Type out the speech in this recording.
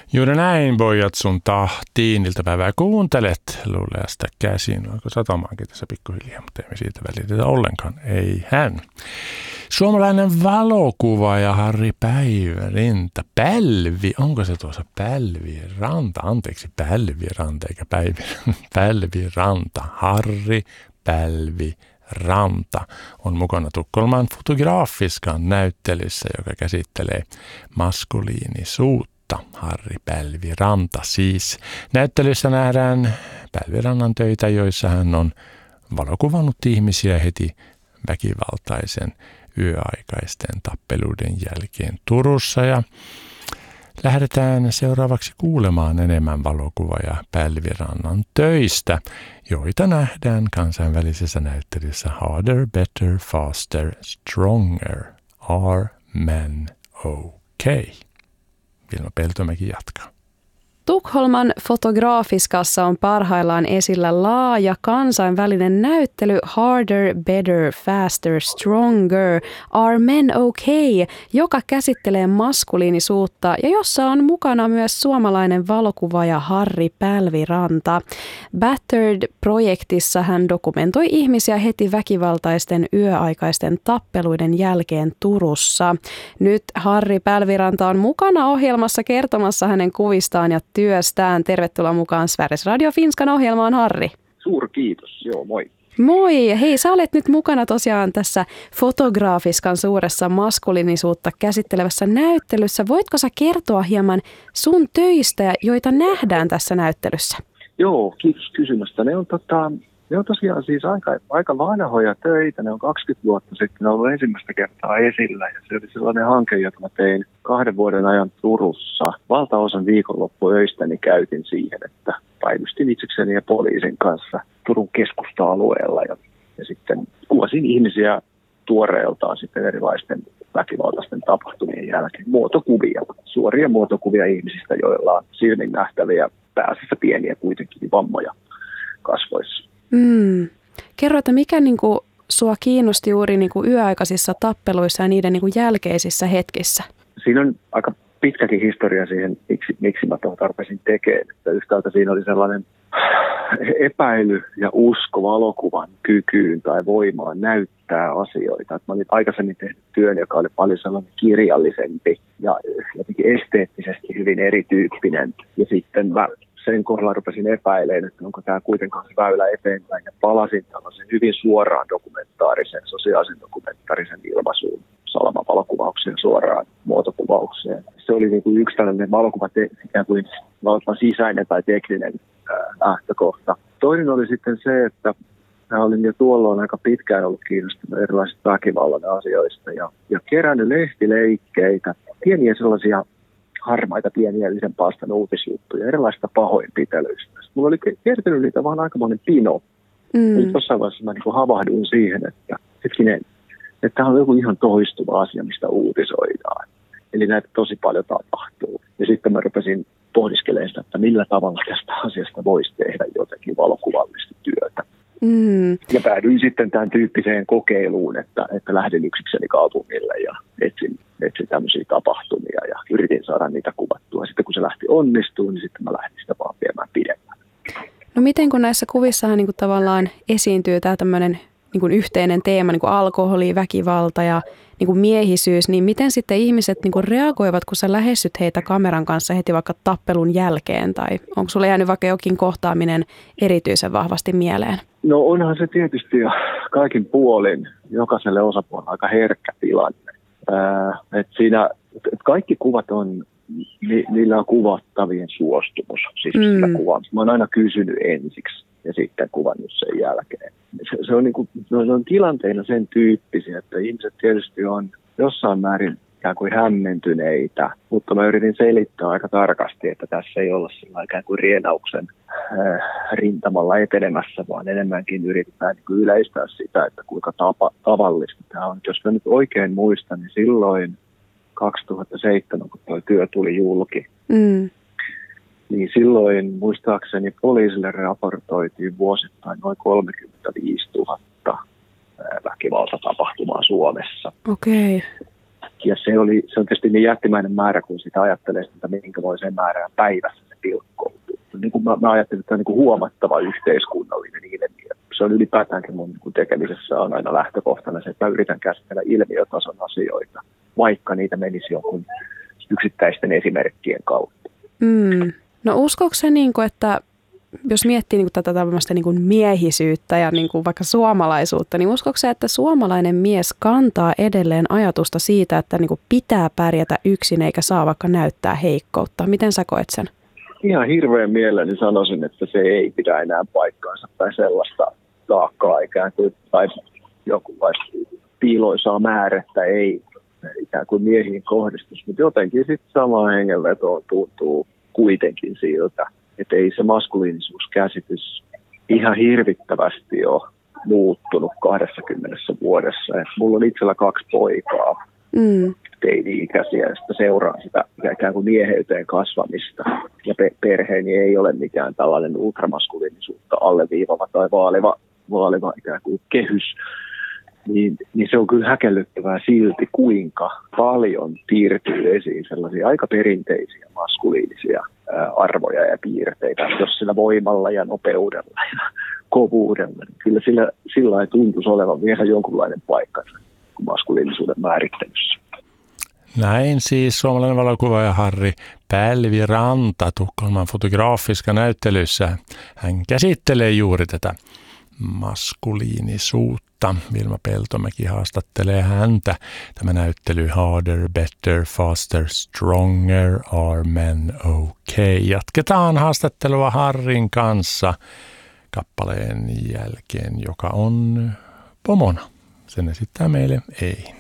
Juuri näin, pojat sun tahtiin. Iltapäivää kuuntelet Luleasta käsin. Onko satamaankin tässä pikkuhiljaa, mutta emme siitä välitetä ollenkaan. Ei hän. Suomalainen valokuvaaja Harri Päivärinta. Pälvi, onko se tuossa Pälviranta? Anteeksi, Pälviranta eikä Pälviranta. Harri Pälviranta on mukana Tukholman Fotografiskan näyttelyssä, joka käsittelee maskuliinisuutta. Harri Pälviranta siis. Näyttelyssä nähdään Pälvirannan töitä, joissa hän on valokuvannut ihmisiä heti väkivaltaisen yöaikaisten tappeluiden jälkeen Turussa. Ja lähdetään seuraavaksi kuulemaan enemmän valokuvaaja Pälvirannan töistä, joita nähdään kansainvälisessä näyttelyssä Harder, Better, Faster, Stronger. Are Men Okay? Vilma Peltomäki jatkaa. Tukholman Fotografiskassa on parhaillaan esillä laaja kansainvälinen näyttely Harder, Better, Faster, Stronger, Are Men Okay, joka käsittelee maskuliinisuutta ja jossa on mukana myös suomalainen valokuvaaja Harri Pälviranta. Battered-projektissa hän dokumentoi ihmisiä heti väkivaltaisten yöaikaisten tappeluiden jälkeen Turussa. Nyt Harri Pälviranta on mukana ohjelmassa kertomassa hänen kuvistaan ja työstään. Tervetuloa mukaan Sveriges Radio Finskan ohjelmaan, Harri. Suurkiitos, joo moi. Moi, hei sä olet nyt mukana tosiaan tässä Fotografiskan suuressa maskuliinisuutta käsittelevässä näyttelyssä. Voitko sä kertoa hieman sun töistä, joita nähdään tässä näyttelyssä? Joo, kiitos kysymästä. Ne on tosiaan siis aika vanhoja töitä. Ne on 20 vuotta sitten ollut ensimmäistä kertaa esillä. Ja se oli sellainen hanke, jota mä tein 2 vuoden ajan Turussa. Valtaosan viikonloppuöistäni käytin siihen, että päivystin itsekseni ja poliisin kanssa Turun keskusta-alueella. Ja sitten kuvasin ihmisiä tuoreeltaan sitten erilaisten väkivaltaisten tapahtumien jälkeen. Muotokuvia, suoria muotokuvia ihmisistä, joilla on silmin nähtäviä, pääasiassa pieniä kuitenkin vammoja kasvoissa. Kerro, että mikä sua kiinnosti juuri yöaikaisissa tappeluissa ja niiden jälkeisissä hetkissä? Siinä on aika pitkäkin historia siihen, miksi mä tarpesin tekemään. Että yhtäältä siinä oli sellainen epäily ja usko valokuvan kykyyn tai voimaan näyttää asioita. Että mä olin aikaisemmin tehnyt työn, joka oli paljon sellainen kirjallisempi ja jotenkin esteettisesti hyvin erityyppinen. Ja sitten mä sen kohdalla rupesin epäilemään, että onko tämä kuitenkaan se väylä eteenpäin. Ja palasin tällaisen hyvin suoraan sosiaalisen dokumentaarisen ilmaisuun, salamanvalokuvaukseen, suoraan muotokuvaukseen. Se oli yksi tällainen valokuva ikään kuin valtavan sisäinen tai tekninen lähtökohta. Toinen oli sitten se, että mä olin jo tuolloin aika pitkään ollut kiinnostunut erilaisista väkivallan asioista ja kerännyt lehtileikkeitä, pieniä sellaisia harmaita pieniä yhdenpaastan uutisjuttuja, erilaisista pahoinpitelyistä. Mulla oli kertynyt niitä vaan aikamoinen pino. Jossain vaiheessa mä havahduin siihen, että hetkinen, että tämä on joku ihan toistuva asia, mistä uutisoidaan. Eli näitä tosi paljon tapahtuu. Ja sitten mä rupesin pohdiskelemaan sitä, että millä tavalla tästä asiasta voisi tehdä jotenkin valokuvallista työtä. Ja päädyin sitten tämän tyyppiseen kokeiluun, että lähdin yksikseni kaupungille ja etsin tämmöisiä tapahtumia ja yritin saada niitä kuvattua. Sitten kun se lähti onnistumaan, niin sitten mä lähdin sitä vaan viemään pidemmälle. No miten kun näissä kuvissahan tavallaan esiintyy tämä tämmöinen yhteinen teema, alkoholi, väkivalta ja miehisyys, niin miten sitten ihmiset reagoivat, kun sä lähestyt heitä kameran kanssa heti vaikka tappelun jälkeen? Tai onko sulle jäänyt vaikka jokin kohtaaminen erityisen vahvasti mieleen? No onhan se tietysti kaikin puolin jokaiselle osapuolelle aika herkkä tilanne. Että kaikki kuvat on, niillä on kuvattavien suostumus. Siis sillä kuvaamista. Mä oon aina kysynyt ensiksi ja sitten kuvannut sen jälkeen. Se on tilanteina sen tyyppisiä, että ihmiset tietysti on jossain määrin ikään kuin hämmentyneitä, mutta mä yritin selittää aika tarkasti, että tässä ei olla sillä ikään kuin rienauksen rintamalla etenemässä, vaan enemmänkin yritetään yleistää sitä, että kuinka tavallista tämä on. Jos mä nyt oikein muistan, niin silloin 2007, kun tuo työ tuli julki, niin silloin muistaakseni poliisille raportoitiin vuosittain noin 35 000 väkivaltatapahtumaa Suomessa. Okei. Ja se on tietysti niin jättimäinen määrä, kun sitä ajattelee, että minkälaiseen määrään päivässä se pilkkoutuu. Niin kuin mä ajattelin, että tämä on niin kuin huomattava yhteiskunnallinen ilmiö. Se on ylipäätäänkin mun tekemisessä on aina lähtökohtana se, että mä yritän käsitellä ilmiötason asioita, vaikka niitä menisi jonkun yksittäisten esimerkkien kautta. No uskoiko se, että jos miettii tätä tämmöistä miehisyyttä ja vaikka suomalaisuutta, niin uskoiko se, että suomalainen mies kantaa edelleen ajatusta siitä, että pitää pärjätä yksin eikä saa vaikka näyttää heikkoutta? Miten sä koet sen? Ihan hirveän mielelläni sanoisin, että se ei pidä enää paikkaansa tai sellaista taakkaa ikään kuin, tai jonkunlaista piiloisaa määrättä ei ikään kuin miehiin kohdistus, mutta jotenkin sitten sama hengenveto tuntuu kuitenkin siltä, että ei se maskuliinisuuskäsitys ihan hirvittävästi ole muuttunut 20 vuodessa. Et mulla on itsellä 2 poikaa, teini-ikäisiä, ja sitten seuraan sitä ikään kuin mieheyteen kasvamista. Ja perheeni ei ole mikään tällainen ultramaskuliinisuutta alleviivava tai vaaliva ikään kuin kehys. Niin se on kyllä häkellyttävää silti, kuinka paljon piirtyy esiin sellaisia aika perinteisiä maskuliinisia arvoja ja piirteitä, jos sillä voimalla ja nopeudella ja kovuudella. Niin kyllä sillä ei tuntuisi olevan vielä jonkunlainen paikka maskuliinisuuden määrittelyssä. Näin siis suomalainen valokuvaaja Harri Pälviranta Tukholman fotografiska näyttelyssä. Hän käsittelee juuri tätä maskuliinisuutta. Vilma Peltomäki haastattelee häntä. Tämä näyttely Harder, Better, Faster, Stronger, Are Men Okay? Jatketaan haastattelua Harrin kanssa kappaleen jälkeen, joka on Pomona. Sen esittää meille Ei.